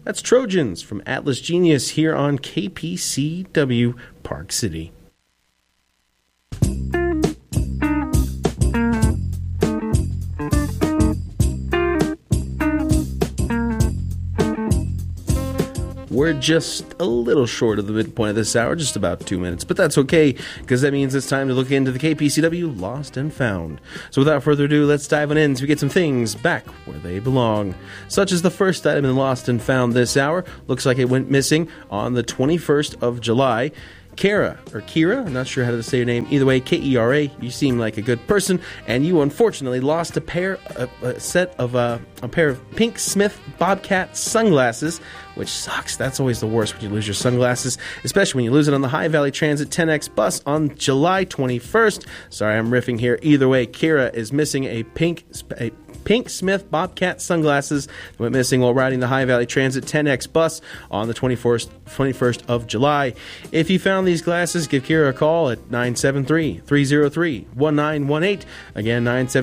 That's Trojans from Atlas Genius here on KPCW Park City. We're just a little short of the midpoint of this hour, just about 2 minutes, but that's okay, because that means it's time to look into the KPCW Lost and Found. So without further ado, let's dive on in so we get some things back where they belong. Such as the first item in Lost and Found this hour. Looks like it went missing on the 21st of July. Kira, I'm not sure how to say your name. Either way, Kera, you seem like a good person, and you unfortunately lost a pair of Pink Smith Bobcat sunglasses, which sucks. That's always the worst when you lose your sunglasses, especially when you lose it on the High Valley Transit 10X bus on July 21st. Sorry, I'm riffing here. Either way, Kira is missing a Pink Smith Bobcat sunglasses that went missing while riding the High Valley Transit 10X bus on the 21st of July. If you found these glasses, give Kira a call at 973-303-1918. Again,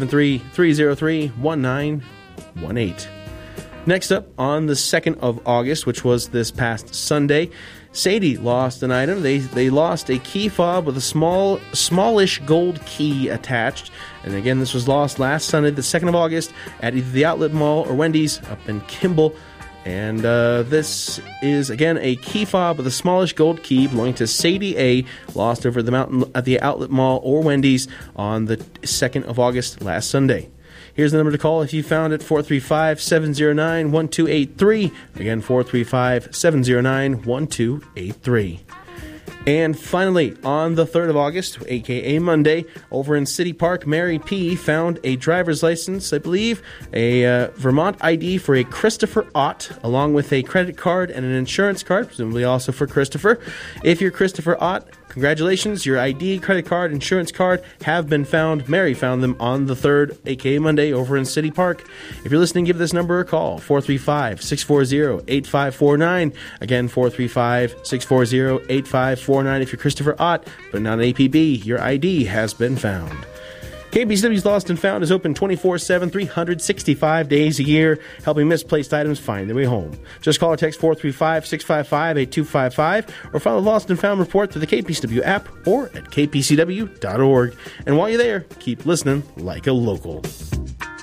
973-303-1918. Next up, on the 2nd of August, which was this past Sunday, Sadie lost an item. They lost a key fob with a smallish gold key attached. And again, this was lost last Sunday, the 2nd of August, at either the Outlet Mall or Wendy's up in Kimball. And this is, again, a key fob with a smallish gold key belonging to Sadie A., lost over the mountain at the Outlet Mall or Wendy's on the 2nd of August last Sunday. Here's the number to call if you found it, 435-709-1283. Again, 435-709-1283. And finally, on the 3rd of August, a.k.a. Monday, over in City Park, Mary P. found a driver's license, I believe, a Vermont ID for a Christopher Ott, along with a credit card and an insurance card, presumably also for Christopher. If you're Christopher Ott, congratulations, your ID, credit card, insurance card have been found. Mary found them on the 3rd, aka Monday, over in City Park. If you're listening, give this number a call, 435-640-8549. Again, 435-640-8549 if you're Christopher Ott, but not an APB. Your ID has been found. KPCW's Lost and Found is open 24/7, 365 days a year, helping misplaced items find their way home. Just call or text 435-655-8255 or file a Lost and Found report through the KPCW app or at kpcw.org. And while you're there, keep listening like a local.